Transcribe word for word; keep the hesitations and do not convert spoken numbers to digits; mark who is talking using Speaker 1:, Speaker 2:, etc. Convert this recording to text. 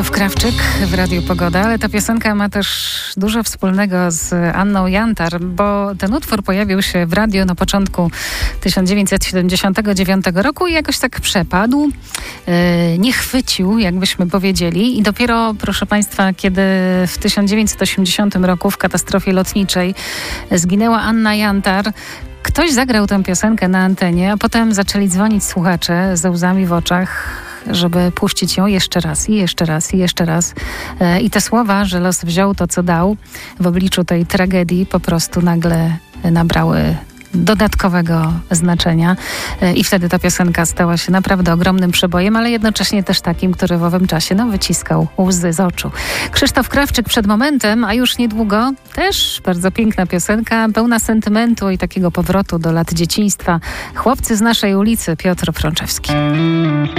Speaker 1: Krawczyk w Radiu Pogoda, ale ta piosenka ma też dużo wspólnego z Anną Jantar, bo ten utwór pojawił się w radiu na początku tysiąc dziewięćset siedemdziesiątego dziewiątego roku i jakoś tak przepadł, yy, nie chwycił, jakbyśmy powiedzieli, i dopiero, proszę Państwa, kiedy w tysiąc dziewięćset osiemdziesiątym roku w katastrofie lotniczej zginęła Anna Jantar, ktoś zagrał tę piosenkę na antenie, a potem zaczęli dzwonić słuchacze ze łzami w oczach, żeby puścić ją jeszcze raz i jeszcze raz i jeszcze raz. I te słowa, że los wziął to, co dał, w obliczu tej tragedii po prostu nagle nabrały dodatkowego znaczenia i wtedy ta piosenka stała się naprawdę ogromnym przebojem, ale jednocześnie też takim, który w owym czasie no, wyciskał łzy z oczu. Krzysztof Krawczyk przed momentem, a już niedługo też bardzo piękna piosenka, pełna sentymentu i takiego powrotu do lat dzieciństwa. Chłopcy z naszej ulicy, Piotr Frączewski.